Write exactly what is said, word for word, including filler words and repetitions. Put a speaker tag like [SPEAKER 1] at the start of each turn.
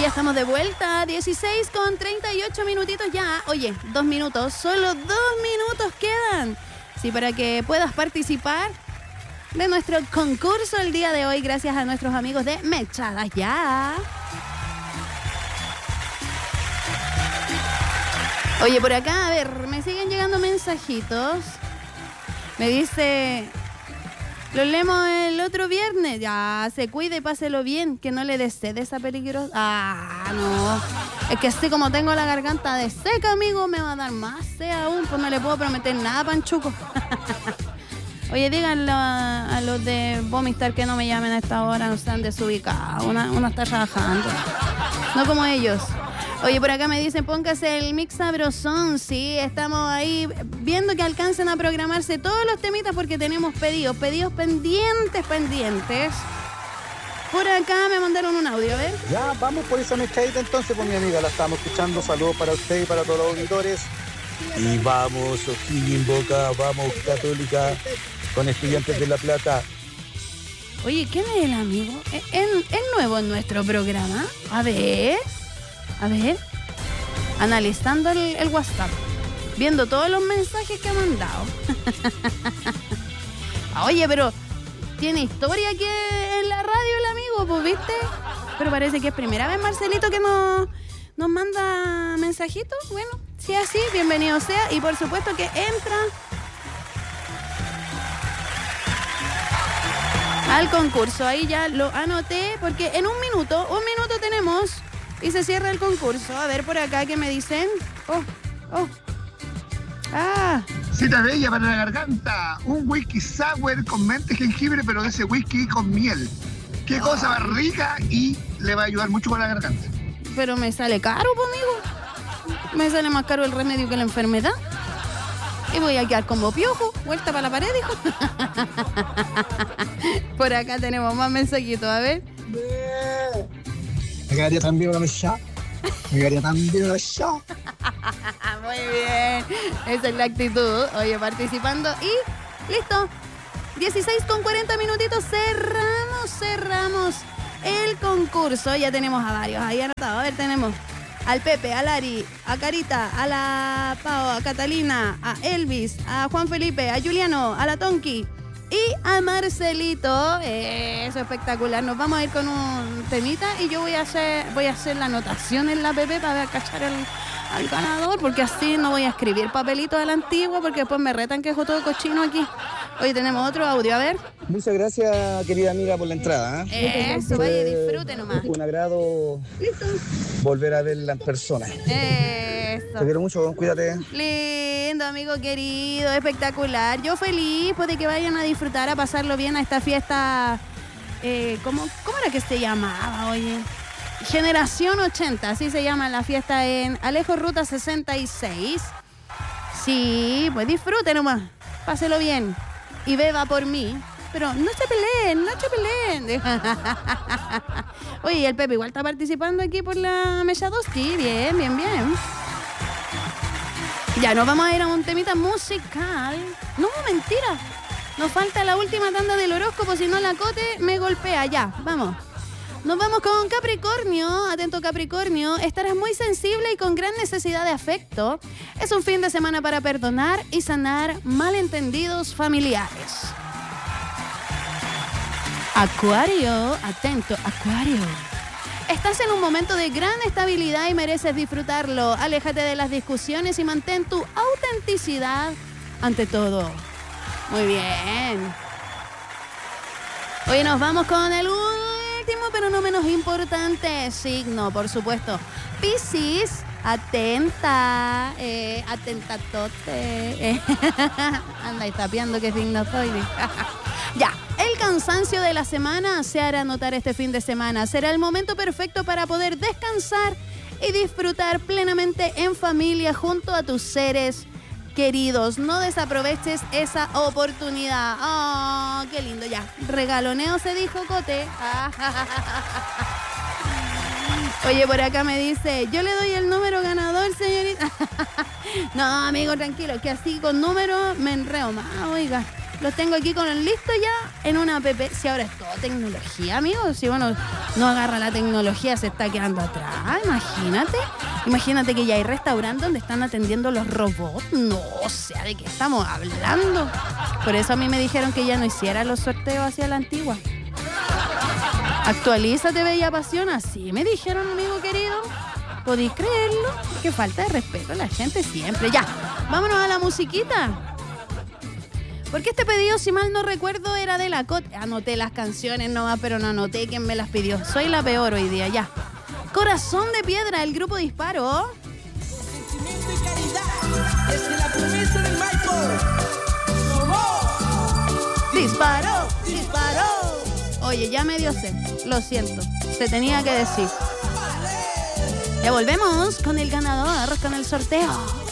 [SPEAKER 1] ya estamos de vuelta, dieciséis con treinta y ocho minutitos ya. Oye, dos minutos, solo dos minutos quedan. Sí, para que puedas participar de nuestro concurso el día de hoy, gracias a nuestros amigos de Mechadas Ya. Oye, por acá, a ver, me siguen llegando mensajitos. Me dice... Lo leemos el otro viernes. Ya, se cuide y páselo bien. Que no le dé sed esa peligrosa. Ah, no. Es que así como tengo la garganta de seca, amigo, me va a dar más sed aún. Pues no le puedo prometer nada, Panchuco. Oye, díganlo a, a los de Vomistar que no me llamen a esta hora. No sean desubicados. Una, una está trabajando. No como ellos. Oye, por acá me dicen, póngase el mix sabrosón. Sí, estamos ahí viendo que alcancen a programarse todos los temitas porque tenemos pedidos, pedidos pendientes, pendientes. Por acá me mandaron un audio, a ver.
[SPEAKER 2] Ya, vamos por esa mezcladita entonces, pues mi amiga, la estamos escuchando. Saludos para usted y para todos los auditores. Y vamos, O'Higgins Boca, vamos, Católica, con Estudiantes de La Plata.
[SPEAKER 1] Oye, ¿quién es el amigo? ¿Es, es nuevo en nuestro programa? A ver... A ver, analizando el, el WhatsApp, viendo todos los mensajes que ha mandado. Oye, pero tiene historia aquí en la radio el amigo, pues, ¿viste? Pero parece que es primera vez, Marcelito, que nos, nos manda mensajitos. Bueno, si es así, bienvenido sea. Y por supuesto que entra al concurso. Ahí ya lo anoté, porque en un minuto, un minuto tenemos... Y se cierra el concurso. A ver por acá qué me dicen. Oh, oh. Ah.
[SPEAKER 3] Cita bella para la garganta. Un whisky sour con mente jengibre, pero de ese whisky con miel. Qué oh. cosa más rica y le va a ayudar mucho con la garganta.
[SPEAKER 1] Pero me sale caro, pues, amigo. Me sale más caro el remedio que la enfermedad. Y voy a quedar como piojo. Vuelta para la pared, hijo. Por acá tenemos más mensajitos. A ver.
[SPEAKER 2] Me quedaría tan bien una mesa. Me quedaría tan bien una mesa.
[SPEAKER 1] Muy bien. Esa es la actitud. Oye, participando. Y listo. dieciséis con cuarenta minutitos. Cerramos, cerramos el concurso. Ya tenemos a varios ahí anotados. A ver, tenemos al Pepe, a Lari, a Carita, a la Pao, a Catalina, a Elvis, a Juan Felipe, a Juliano, a la Tonki. Y a Marcelito, eso espectacular. Nos vamos a ir con un temita y yo voy a hacer voy a hacer la anotación en la P P para cachar al, al ganador, porque así no voy a escribir papelitos de la antigua, porque después me retan que dejo todo cochino aquí. Hoy tenemos otro audio, a ver.
[SPEAKER 2] Muchas gracias, querida amiga, por la entrada.
[SPEAKER 1] ¿eh? Eso, vaya, disfrute nomás.
[SPEAKER 2] Un agrado volver a verla en persona.
[SPEAKER 1] Eso.
[SPEAKER 2] Te quiero mucho, cuídate.
[SPEAKER 1] Lindo, amigo querido, espectacular. Yo feliz pues, de que vayan a disfrutar, a pasarlo bien a esta fiesta. Eh, ¿cómo, ¿Cómo era que se llamaba, oye? Generación ochenta, así se llama la fiesta en Alejo Ruta sesenta y seis. Sí, pues disfrute nomás, páselo bien y beba por mí. Pero no se peleen, no se peleen. Oye, y el Pepe igual está participando aquí por la Mesa dos. Sí, bien, bien, bien. Ya, nos vamos a ir a un temita musical. No, mentira. Nos falta la última tanda del horóscopo, si no la Cote me golpea. Ya, vamos. Nos vamos con Capricornio. Atento, Capricornio. Estarás muy sensible y con gran necesidad de afecto. Es un fin de semana para perdonar y sanar malentendidos familiares. Acuario, atento, Acuario. Estás en un momento de gran estabilidad y mereces disfrutarlo. Aléjate de las discusiones y mantén tu autenticidad ante todo. Muy bien. Hoy nos vamos con el último, pero no menos importante signo, por supuesto. Piscis, atenta, eh, atentatote. Eh. Anda y tapeando qué signo soy. Ya, el cansancio de la semana se hará notar este fin de semana. Será el momento perfecto para poder descansar y disfrutar plenamente en familia junto a tus seres queridos. No desaproveches esa oportunidad. ¡Oh, qué lindo! Ya, regaloneo se dijo, Cote. Oye, por acá me dice, yo le doy el número ganador, señorita. No, amigo, tranquilo, que así con número me enreo más, oiga. Los tengo aquí con el listo ya en una app. Si ahora es todo tecnología, amigos. Si uno no agarra la tecnología, se está quedando atrás. Imagínate. Imagínate que ya hay restaurantes donde están atendiendo los robots. No, o sea, ¿de qué estamos hablando? Por eso a mí me dijeron que ya no hiciera los sorteos hacia la antigua. Actualízate, Bella Pasión. Así me dijeron, amigo querido. ¿Podéis creerlo? Qué falta de respeto a la gente siempre. Ya, vámonos a la musiquita. Porque este pedido, si mal no recuerdo, era de la Cot. Anoté las canciones nomás, pero no anoté quién me las pidió. Soy la peor hoy día, ya. Corazón de Piedra, el grupo Disparo.
[SPEAKER 4] Sentimiento y caridad, es que la promesa del Michael.
[SPEAKER 1] ¡Disparo! ¡Disparo! Oye, ya medio sé, lo siento, se tenía que decir. Ya volvemos con el ganador, con el sorteo.